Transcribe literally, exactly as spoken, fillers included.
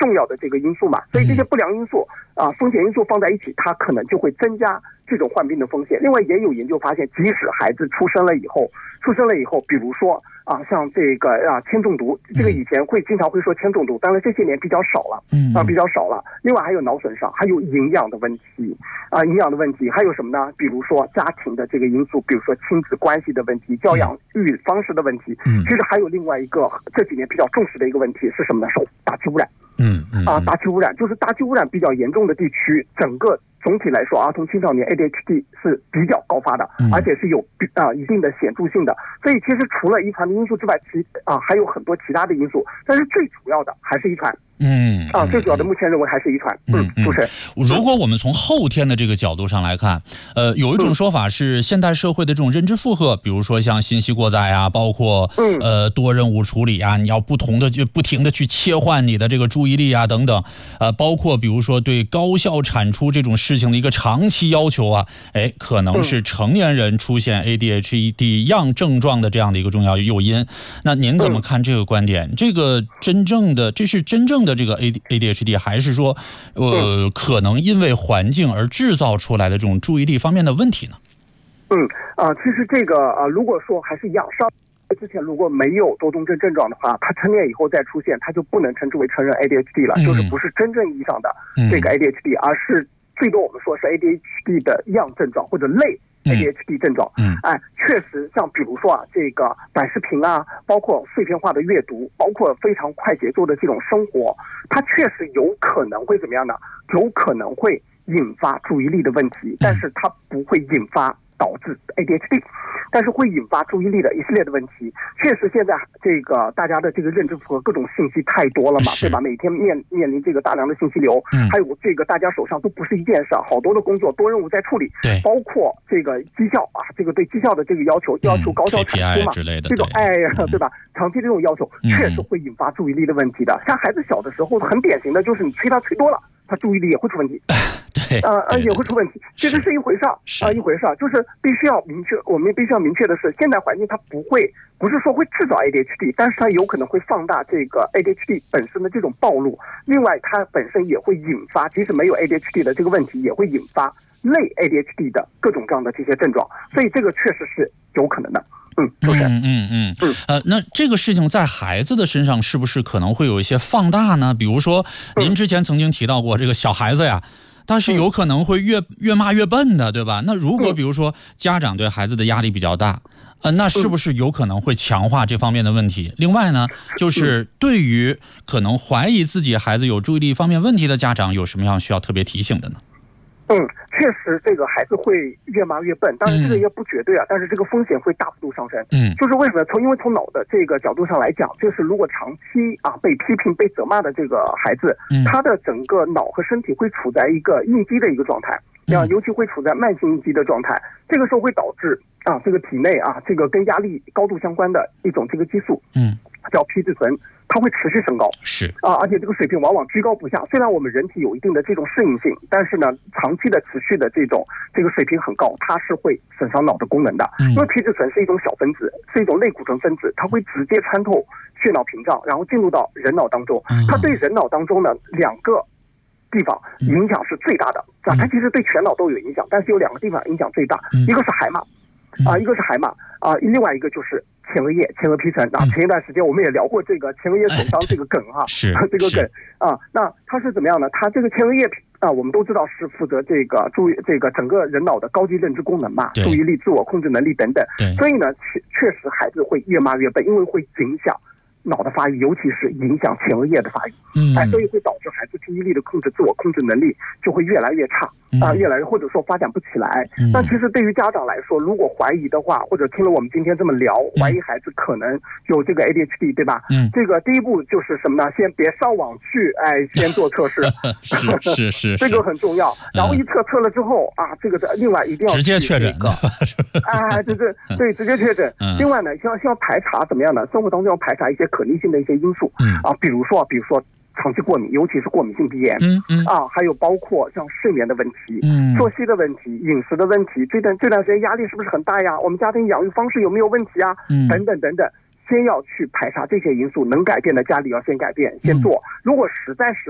重要的这个因素嘛，所以这些不良因素啊、呃、风险因素放在一起，它可能就会增加这种患病的风险。另外也有研究发现，即使孩子出生了以后，出生了以后，比如说啊，像这个啊铅中毒，这个以前会经常会说铅中毒，当然这些年比较少了，啊比较少了。另外还有脑损伤，还有营养的问题啊，营养的问题，还有什么呢？比如说家庭的这个因素，比如说亲子关系的问题，教养育方式的问题。其实还有另外一个这几年比较重视的一个问题是什么呢？是大气污染。 嗯嗯啊，大气污染就是大气污染比较严重的地区，整个总体来说，儿童青少年 A D H D 是比较高发的，而且是有啊一定的显著性的。所以其实除了遗传的因素之外，其啊还有很多其他的因素，但是最主要的还是遗传。 嗯啊，最主要的目前认为还是遗传。嗯，主持人， 如果我们从后天的这个角度上来看，呃，有一种说法是现代社会的这种认知负荷，比如说像信息过载啊，包括呃多任务处理啊，你要不同的就不停的去切换你的这个注意力啊等等，呃，包括比如说对高效产出这种事情的一个长期要求啊，哎，可能是成年人出现 A D H D 样症状的这样的一个重要诱因。那您怎么看这个观点？这个真正的这是真正的这个 A D H D， 还是说呃可能因为环境而制造出来的这种注意力方面的问题呢？ 嗯啊、呃，其实这个啊、呃，如果说还是一样，上之前如果没有多动症症状的话，他成年以后再出现，他就不能称之为成人 A D H D 了，嗯、就是不是真正意义上的这个 A D H D，、嗯、而是最多我们说是 A D H D 的样症状或者类 A D H D 症状。嗯，哎，确实像比如说啊，这个短视频啊，包括碎片化的阅读，包括非常快节奏的这种生活，它确实有可能会怎么样呢？有可能会引发注意力的问题，但是它不会引发导致 A D H D， 但是会引发注意力的一系列的问题。确实，现在这个大家的这个认知符合各种信息太多了嘛，对吧？每天面面临这个大量的信息流，嗯、还有这个大家手上都不是一件事，好多的工作多任务在处理， 对， 包括这个绩效啊，这个对绩效的这个要求，要求高效产出嘛， 之类的， 这种哎呀，对吧？长期这种要求确实会引发注意力的问题的。像孩子小的时候，很典型的就是你催他催多了，他注意力也会出问题。 对， 呃，也会出问题，这个是一回事儿啊，一回事儿，就是必须要明确，我们必须要明确的是，现代环境它不会，不是说会制造 A D H D， 但是它有可能会放大这个 A D H D 本身的这种暴露。另外，它本身也会引发，即使没有 A D H D 的这个问题，也会引发类 A D H D 的各种各样的这些症状，所以这个确实是有可能的。嗯，主持人， 嗯嗯嗯嗯，呃，那这个事情在孩子的身上是不是可能会有一些放大呢？比如说，您之前曾经提到过这个小孩子呀。但是有可能会越越骂越笨的，对吧？那如果比如说家长对孩子的压力比较大，呃，那是不是有可能会强化这方面的问题？另外呢，就是对于可能怀疑自己孩子有注意力方面问题的家长，有什么样需要特别提醒的呢？ 嗯，确实，这个孩子会越骂越笨，当然这个也不绝对啊，但是这个风险会大幅度上升。嗯，就是为什么？从因为从脑的这个角度上来讲，就是如果长期啊被批评、被责骂的这个孩子，嗯、他的整个脑和身体会处在一个应激的一个状态，啊，尤其会处在慢性应激的状态，这个时候会导致啊这个体内啊这个跟压力高度相关的一种这个激素，嗯，叫皮质醇。它会持续升高， 是啊，而且这个水平往往居高不下。虽然我们人体有一定的这种适应性，但是呢，长期的持续的这种这个水平很高，它是会损伤脑的功能的。嗯、因为皮质醇是一种小分子，是一种类固醇分子，它会直接穿透血脑屏障，然后进入到人脑当中。它对人脑当中呢两个地方影响是最大的，啊，它其实对全脑都有影响，但是有两个地方影响最大，一个是海马，啊，一个是海马，啊，另外一个就是前额叶、前额皮层啊。前一段时间我们也聊过这个前额叶损伤这个梗哈， 是这个梗啊。那它是怎么样呢？它这个前额叶啊，我们都知道是负责这个注意这个整个人脑的高级认知功能嘛，注意力、自我控制能力等等。所以呢，确确实孩子会越骂越笨，因为会影响脑的发育，尤其是影响前额叶的发育，嗯，哎，所以会导致孩子注意力的控制、自我控制能力就会越来越差，啊、呃，越来越或者说发展不起来。嗯、那其实对于家长来说，如果怀疑的话，或者听了我们今天这么聊，怀疑孩子可能有这个 A D H D， 对吧？嗯，这个第一步就是什么呢？先别上网去，哎，先做测试， 是是是， 这个很重要。然后一测测了之后啊，这个另外一定要直接确诊， 哎，这个对，直接确诊。另外呢，要要排查怎么样呢？生活当中要排查一些可逆性的一些因素，嗯啊，比如说，比如说长期过敏，尤其是过敏性鼻炎，嗯嗯啊，还有包括像睡眠的问题，嗯，作息的问题，饮食的问题，这段这段时间压力是不是很大呀？我们家庭养育方式有没有问题啊？嗯，等等等等，先要去排查这些因素，能改变的家里要先改变，先做。如果实在是